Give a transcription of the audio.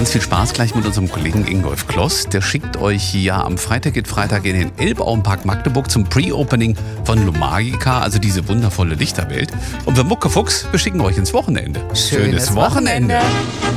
ganz viel Spaß gleich mit unserem Kollegen Ingolf Kloss. Der schickt euch ja am Freitag in den Elbauenpark Magdeburg zum Pre-Opening von Lumagica, also diese wundervolle Lichterwelt. Und wir Muckefuchs, wir schicken euch ins Wochenende. Schönes Wochenende.